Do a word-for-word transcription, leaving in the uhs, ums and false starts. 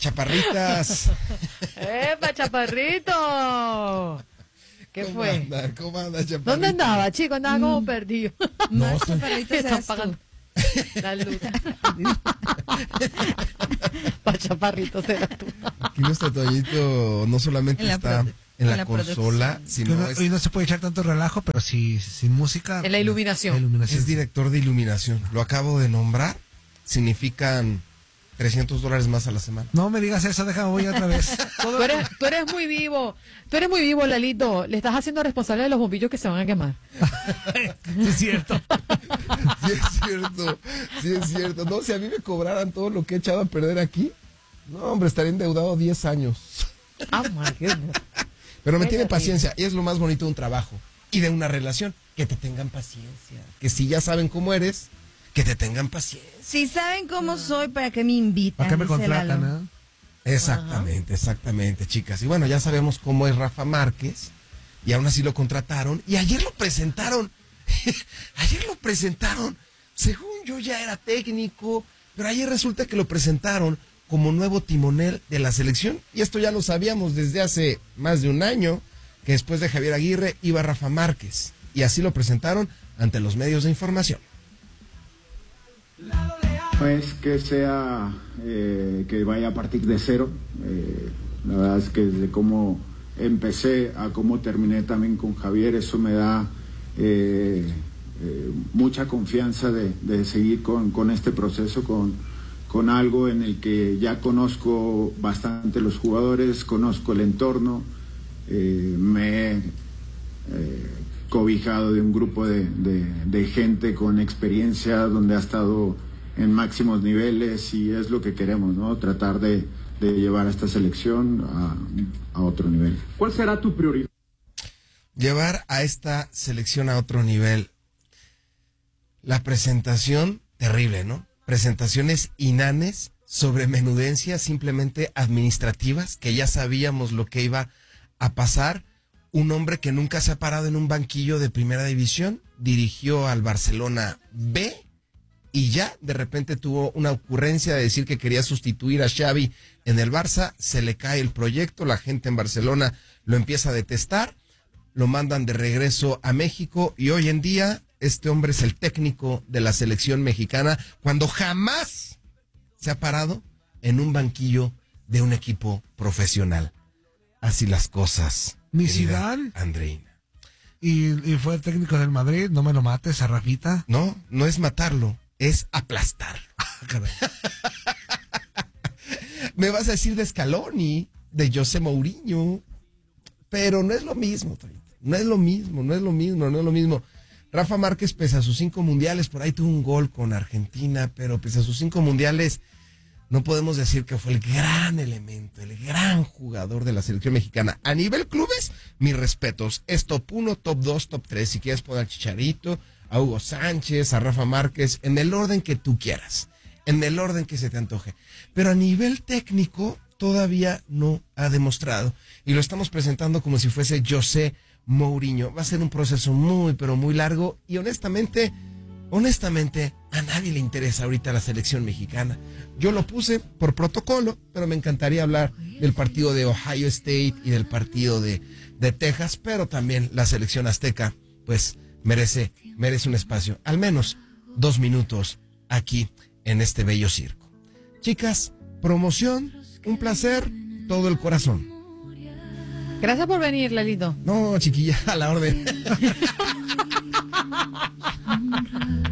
Chaparritas. ¡Epa, chaparrito! ¿Qué ¿Cómo fue? Anda, ¿Cómo anda, chaparrito? ¿Dónde andaba, chico? Andaba como perdido. No, chaparrito, Están seas pagando tú. la luz. Pa' chaparrito será tú. Aquí nuestro Toñito no solamente En la está produ- en la, en la consola, producción. sino No, es, hoy no se puede echar tanto relajo, pero sí, sin música. En la iluminación. La iluminación. es director de iluminación. Lo acabo de nombrar. Significan trescientos dólares más a la semana. No me digas eso, déjame voy otra vez. Tú eres, tú eres muy vivo. Tú eres muy vivo, Lalito. Le estás haciendo responsable de los bombillos que se van a quemar. Sí, es cierto. Sí es cierto, sí es cierto. No, si a mí me cobraran todo lo que he echado a perder aquí, no, hombre, estaría endeudado diez años. Oh, my goodness. Pero me Qué tiene terrible. paciencia, y es lo más bonito de un trabajo y de una relación, que te tengan paciencia. Que si ya saben cómo eres, que te tengan paciencia. Si saben cómo soy, ¿para qué me invitan? ¿Para qué me Dice Lalo. contratan? ¿eh? Exactamente, exactamente, chicas. Y bueno, ya sabemos cómo es Rafa Márquez, y aún así lo contrataron, y ayer lo presentaron, ayer lo presentaron, según yo ya era técnico, pero ayer resulta que lo presentaron como nuevo timonel de la selección, y esto ya lo sabíamos desde hace más de un año, que después de Javier Aguirre iba Rafa Márquez, y así lo presentaron ante los medios de información. No es que sea eh, que vaya a partir de cero, eh, la verdad es que desde cómo empecé a cómo terminé también con Javier, eso me da eh, eh, mucha confianza de, de seguir con, con este proceso, con, con algo en el que ya conozco bastante los jugadores, conozco el entorno, eh, me he eh, cobijado de un grupo de, de, de gente con experiencia donde ha estado en máximos niveles, y es lo que queremos, ¿no? Tratar de, de llevar a esta selección a, a otro nivel. ¿Cuál será tu prioridad? Llevar a esta selección a otro nivel. La presentación, terrible, ¿no? Presentaciones inanes sobre menudencias simplemente administrativas, que ya sabíamos lo que iba a pasar. Un hombre que nunca se ha parado en un banquillo de primera división, dirigió al Barcelona B, y ya de repente tuvo una ocurrencia de decir que quería sustituir a Xavi en el Barça, se le cae el proyecto, la gente en Barcelona lo empieza a detestar, lo mandan de regreso a México, y hoy en día este hombre es el técnico de la selección mexicana, cuando jamás se ha parado en un banquillo de un equipo profesional. Así las cosas. Mi querida Zidane. Andreina. Y, y fue el técnico del Madrid, no me lo mates a Rafita. No, no es matarlo, es aplastarlo. Caray. Me vas a decir de Scaloni, de José Mourinho, pero no es lo mismo, Torito. No es lo mismo, no es lo mismo, no es lo mismo. Rafa Márquez, pese a sus cinco mundiales, por ahí tuvo un gol con Argentina, pero pese a sus cinco mundiales, no podemos decir que fue el gran elemento, el gran jugador de la selección mexicana. A nivel clubes, mis respetos. Es top uno, top dos, top tres. Si quieres poner a Chicharito, a Hugo Sánchez, a Rafa Márquez, en el orden que tú quieras, en el orden que se te antoje. Pero a nivel técnico, todavía no ha demostrado. Y lo estamos presentando como si fuese José Mourinho. Va a ser un proceso muy, pero muy largo. Y honestamente, honestamente, a nadie le interesa ahorita la selección mexicana. Yo lo puse por protocolo, pero me encantaría hablar del partido de Ohio State y del partido de, de Texas, pero también la selección azteca, pues, merece, merece un espacio, al menos dos minutos aquí en este bello circo. Chicas, promoción, un placer, todo el corazón. Gracias por venir, Lalito. No, chiquilla, a la orden.